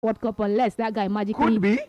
World Cup unless that guy magically. Could be.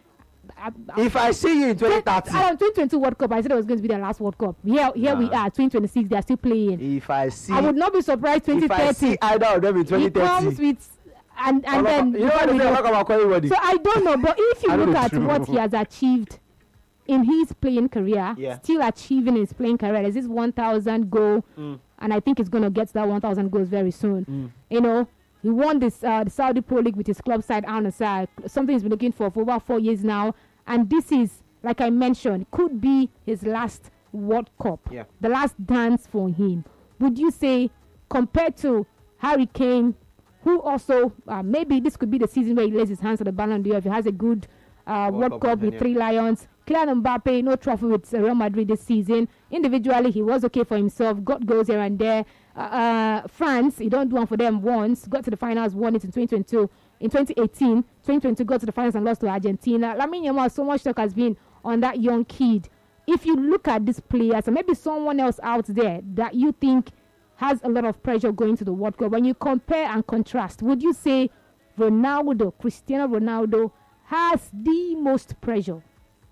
If I see you in 2030. 2022 World Cup, I said it was going to be the last World Cup. Here we are, 2026, they are still playing. If I see. I would not be surprised 2030. If I see either of them in 2030. He comes with, and then. You know what they talk about everybody. So I don't know, but if you look at what he has achieved in his playing career, still achieving his playing career, there's this 1,000 goal, and I think he's going to get to that 1,000 goals very soon. You know, he won this the Saudi Pro League with his club side, Al Nassr, something he's been looking for over 4 years now. And this is, like I mentioned, could be his last World Cup, the last dance for him. Would you say, compared to Harry Kane, who also, maybe this could be the season where he lays his hands on the Ballon d'Or if he has a good World Cup with 3 Lions. Kylian Mbappe, no trophy with Real Madrid this season. Individually, he was okay for himself, got goals here and there. France, he don't do one for them once, got to the finals, won it in 2022. In 2018, 2022 got to the finals and lost to Argentina. Lamine Yamal, so much talk has been on that young kid. If you look at these players, and maybe someone else out there that you think has a lot of pressure going to the World Cup, when you compare and contrast, would you say Ronaldo, Cristiano Ronaldo, has the most pressure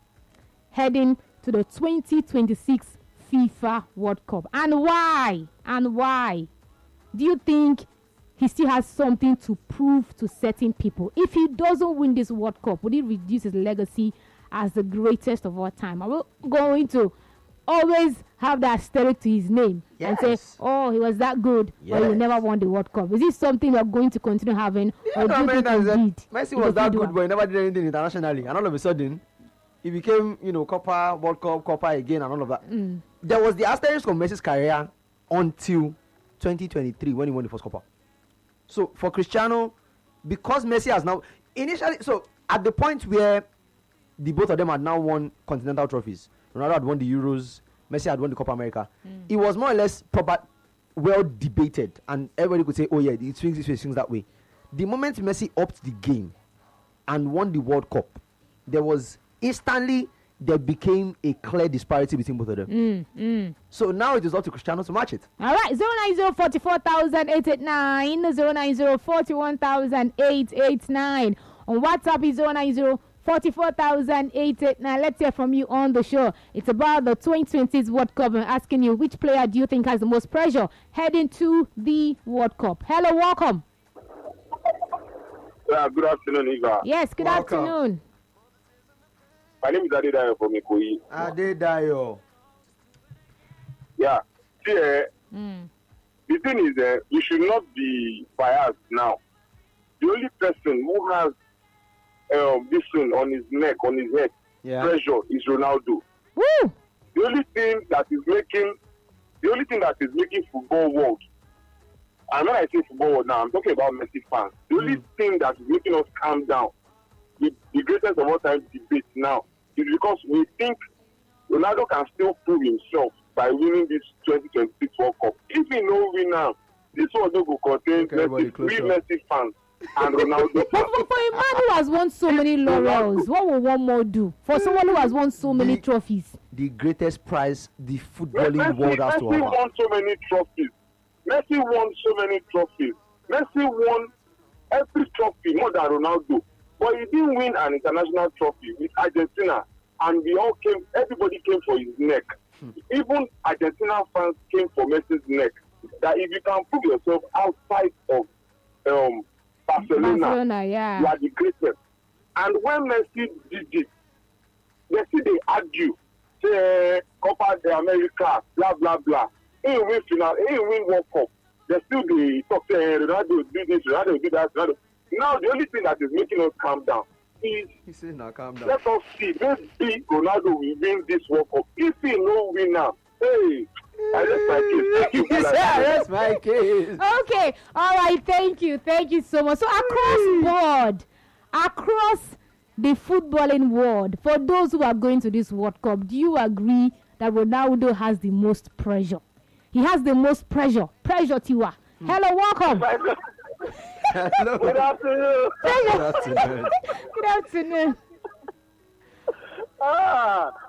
heading to the 2026 FIFA World Cup? And why? And why? Do you think he still has something to prove to certain people? If he doesn't win this World Cup, would he reduce his legacy as the greatest of all time? Are we going to always have that asterisk to his name and say, oh, he was that good, but he never won the World Cup? Is this something we're going to continue having? Or do you think Messi was that good, but he never did anything internationally, and all of a sudden he became, Copa, World Cup, Copa again, and all of that. There was the asterisk of Messi's career until 2023 when he won the first Copa. So for Cristiano, because Messi has now initially, so at the point where the both of them had now won continental trophies, Ronaldo had won the Euros, Messi had won the Copa America. It was more or less well debated, and everybody could say, oh yeah, it swings this way, it swings that way. The moment Messi upped the game and won the World Cup, there became a clear disparity between both of them. So now it is up to Cristiano to match it. All right, 090-44,889, 090-41,889. On WhatsApp is 090-44,889. Let's hear from you on the show. It's about the 2020 World Cup. I'm asking you, which player do you think has the most pressure heading to the World Cup? Hello, welcome. Good afternoon, Eva. Yes, good afternoon. My name is Adedayo from Ikoyi. Adedayo. Yeah. See, the thing is, you should not be biased now. The only person who has this thing on his neck, on his head, pressure is Ronaldo. Woo! The only thing that is making football world, and when I say football world now, I'm talking about Messi fans. The only thing that is making us calm down, the greatest of all time debate now, is because we think Ronaldo can still prove himself by winning this 2026 World Cup. If he no win now, this World Cup will contain Messi fans and Ronaldo. For a man who has won so many laurels, what will one more do? For someone who has won so many trophies. The greatest prize the footballing world has to offer. Messi won so many trophies. Messi won every trophy more than Ronaldo. But he didn't win an international trophy with Argentina, and everybody came for his neck. Even Argentina fans came for Messi's neck. That if you can prove yourself outside of Barcelona, you are the greatest. And when Messi did it, they argue, say Copa de America, blah blah blah. He win final, he win World Cup. They still talk, say Ronaldo do this, Ronaldo do that, Ronaldo. Now the only thing that is making us calm down is let us see. Maybe Ronaldo will win this World Cup. If he no win now, hey, I rest my case. Okay, all right, thank you so much. So across the footballing world, for those who are going to this World Cup, do you agree that Ronaldo has the most pressure? He has the most pressure. Tiwa. Hello, welcome. Hello. Good afternoon. Good afternoon.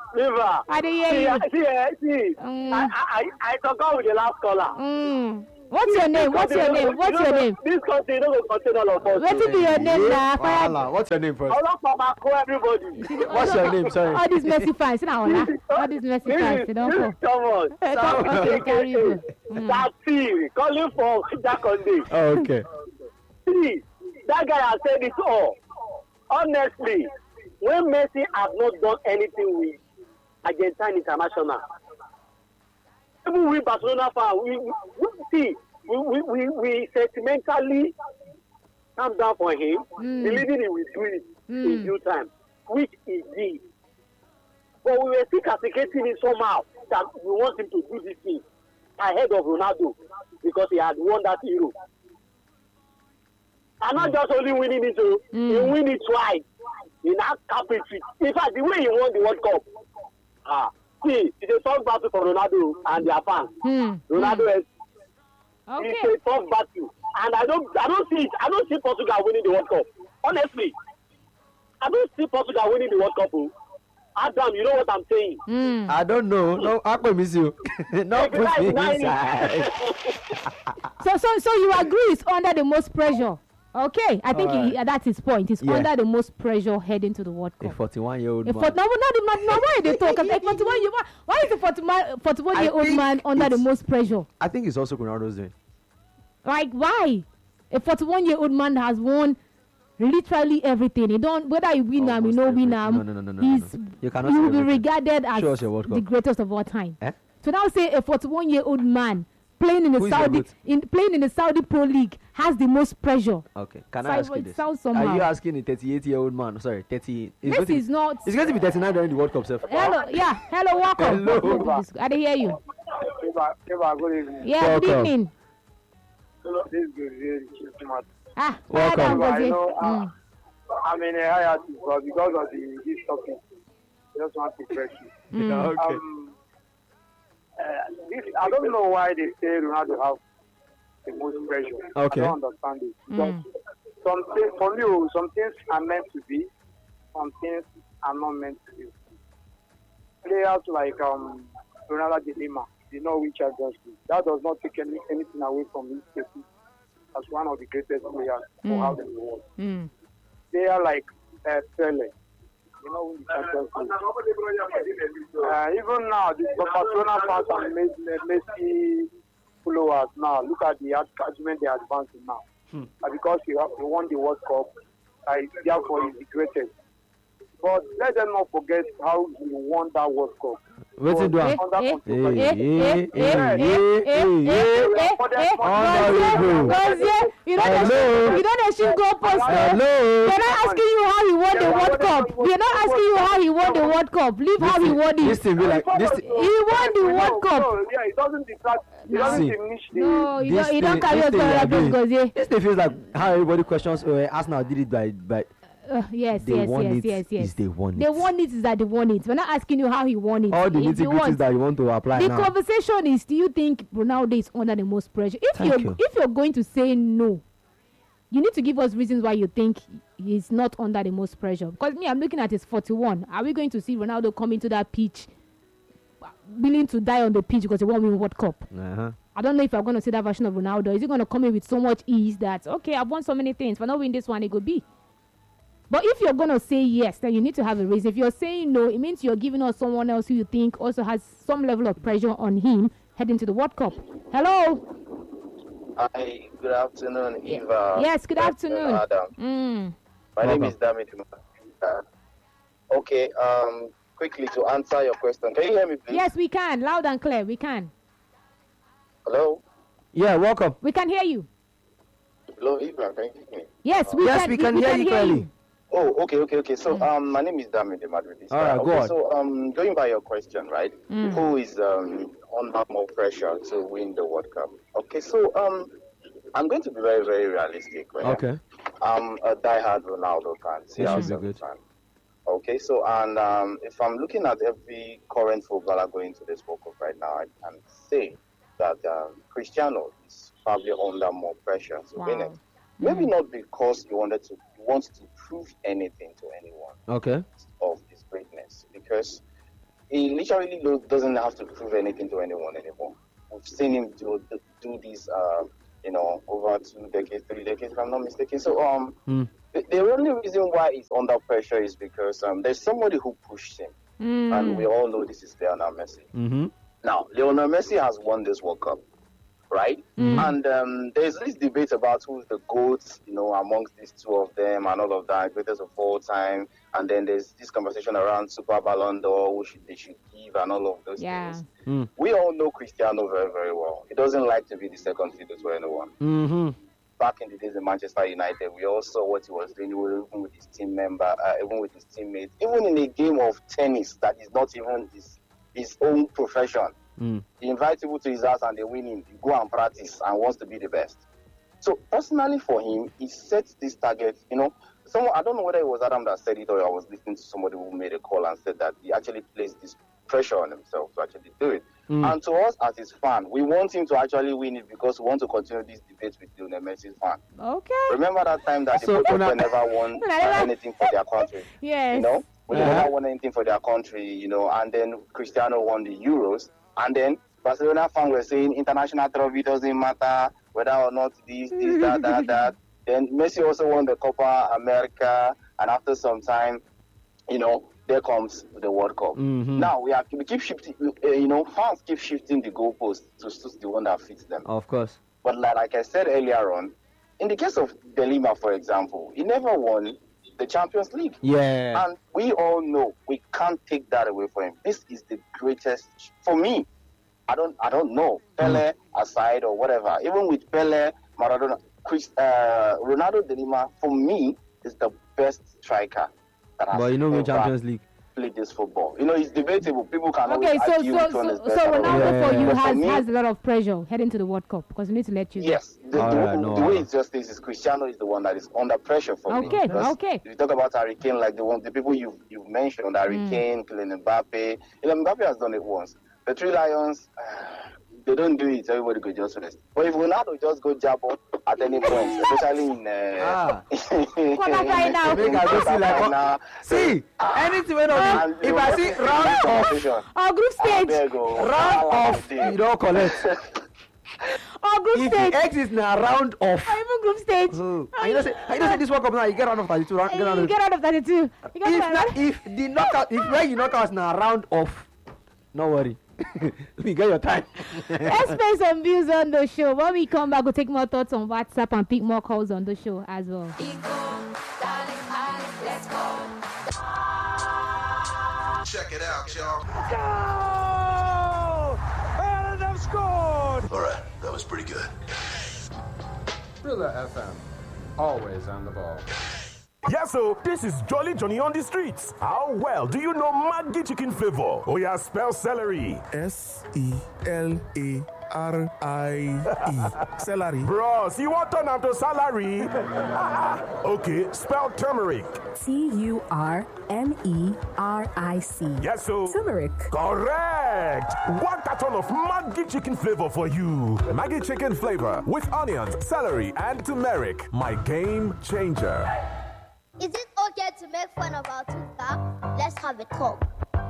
Viva. I didn't hear you. See. I talk with the last caller. What's your name? What's your name? What's your name? This country don't contain all of us. What will be your name now? What's your name first? Everybody. What's your name? Sorry. All these Messi fans, now, all these Messi fans, they don't go. That's calling for Jack on this. Oh, okay. See, that guy has said it all. Honestly, when Messi has not done anything with Argentine International, even we Barcelona fans, we sentimentally calm down for him, believing he will do it in due time, which he did. But we were still castigating him somehow that we want him to do this thing ahead of Ronaldo because he had won that Euro. And not just only winning it, he win it twice. He now cap it. In fact, the way he won the World Cup, see, it's a tough battle for Ronaldo and their fans. Ronaldo is it's a tough battle, and I don't see Portugal winning the World Cup. Honestly, I don't see Portugal winning the World Cup. Adam, you know what I'm saying? I don't know. No, I promise you. No, put me inside. So you agree it's under the most pressure? Okay, I think that's his point. He's under the most pressure heading to the World Cup. A 41-year-old man. No, why they talk? Why is a 41-year-old man under the most pressure? I think it's also Ronaldo's doing. Like, why? A 41-year-old man has won literally everything. He don't, whether he win him, he no win him. You cannot he will be regarded as the greatest of all time. So now say a 41-year-old man playing in the Saudi Pro League has the most pressure. Okay, can I ask you this? Are you asking a 38-year-old man? Sorry, 30. This is not. It's going to be 39 during the World Cup, sir. Hello, welcome. Hello. I didn't hear you. Good evening. Yeah, good evening. This is good. Welcome. I know. I'm in a high artist, but because of this topic, I just want to press you. Okay. I don't know why they say Ronaldo have the most pressure. Okay. I don't understand it. Because for me, some things are meant to be, some things are not meant to be. Players like Ronaldo de Lima, they know which are just good. That does not take anything away from his status as one of the greatest players for out in the world. They are like Pele. You know, even now, the Barcelona fans and Messi followers now, look at the argument they are advancing now. Because he won the World Cup, therefore he's the greatest. But let them not forget how he won that World Cup. What's he doing? You don't assume go post. Hello. We're not asking you how he won the World Cup. We're not asking you how he won the World Cup. Leave how he won it. This thing be like this. He won the World Cup. Yeah, it doesn't detract. It doesn't diminish the. No, you don't carry us to this thing feels like how everybody questions. Arsenal did it by. Yes. They won it. They won it is that they won it. We're not asking you how he won it. All the nitty-gritties that you want to apply the now. The conversation is, do you think Ronaldo is under the most pressure? If you're going to say no, you need to give us reasons why you think he's not under the most pressure. Because I'm looking at his 41. Are we going to see Ronaldo come into that pitch willing to die on the pitch because he won't win World Cup? I don't know if I'm going to see that version of Ronaldo. Is he going to come in with so much ease that, okay, I've won so many things, but not win this one, it could be. But if you're going to say yes, then you need to have a reason. If you're saying no, it means you're giving us someone else who you think also has some level of pressure on him heading to the World Cup. Hello? Hi, good afternoon, Eva. Yes, good afternoon. Adam. My name is Damit. Okay, quickly to answer your question. Can you hear me, please? Yes, we can. Loud and clear, we can. Hello? Yeah, welcome. We can hear you. Hello, Eva, can you hear me? Yes, we can hear you clearly. Oh, okay. So, my name is Damit Madrid. All right, go on. So, going by your question, right? Who is under more pressure to win the World Cup? Okay, so I'm going to be very, very realistic. Right? Okay. I'm a diehard Ronaldo fan. Good. Fan. Okay, so and if I'm looking at every current footballer going to this World Cup right now, I can say that Cristiano is probably under more pressure to win it. Maybe not because he wants to prove anything to anyone. Okay. Of his greatness, because he literally doesn't have to prove anything to anyone anymore. we've seen him do this, over 2 decades, 3 decades, if I'm not mistaken. So the only reason why he's under pressure is because there's somebody who pushed him, and we all know this is Lionel Messi. Mm-hmm. Now, Lionel Messi has won this World Cup, right? And there's this debate about who's the GOAT, amongst these two of them and all of that, greatest of all time. And then there's this conversation around Super Ballon d'Or, who they should give and all of those things. We all know Cristiano very, very well. He doesn't like to be the second fiddle to anyone. Mm-hmm. Back in the days in Manchester United, we all saw what he was doing, even with his team member, even with his teammates, even in a game of tennis that is not even his own profession. He invites people to his house and they win him. He go and practice and wants to be the best. So personally for him, he sets this target. I don't know whether it was Adam that said it or I was listening to somebody who made a call and said that he actually placed this pressure on himself to actually do it. And to us as his fan, we want him to actually win it because we want to continue this debate with Lionel Messi's fan. Okay. Remember that time that the people never won anything for their country? Yes. They never won anything for their country, and then Cristiano won the Euros. And then Barcelona fans were saying international trophy doesn't matter, whether or not this, that. Then Messi also won the Copa America, and after some time, there comes the World Cup. Now we keep shifting, fans keep shifting the goalposts to suit the one that fits them. Of course. But like I said earlier on, in the case of De Lima, for example, he never won the Champions League. Yeah. And we all know we can't take that away from him. This is the greatest for me. I don't know. Pele aside or whatever. Even with Pele, Maradona, Ronaldo De Lima, for me, is the best striker that has ever Champions League played this football. It's debatable. People can so Ronaldo for you has a lot of pressure heading to the World Cup because we need to let you. Yes, the way it just is Cristiano is the one that is under pressure for me. Okay. If you talk about Harry Kane, like the people you've mentioned, Harry Kane, Kylian Mbappe. Mbappe has done it once. The Three Lions, they don't do it. Everybody could just rest. But if Ronaldo just go jab up at any point, especially in see anything went on. If I see round of group stage, you don't collect. Group stage. If the X is in a round of. Even group stage. You don't say this World Cup now. You get out of 32. You get out of 32. If the knockout, when you knock out in a round of, no worry. We get your time. Let's pay some views on the show. When we come back, we'll take more thoughts on WhatsApp and pick more calls on the show as well. Check it out, y'all. Go! And they've scored! All right, that was pretty good. Thriller FM, always on the ball. Yes, so this is Jolly Johnny on the streets. How well do you know Maggi chicken flavor? Oh yeah, spell celery. Celery. Celery. Bros, you want to turn out to salary? Okay, spell turmeric. Turmeric. Yes, so turmeric. Correct. 1 carton of Maggi chicken flavor for you. Maggi chicken flavor with onions, celery, and turmeric. My game changer. Is it okay to make fun of our tooth gap? Let's have a talk.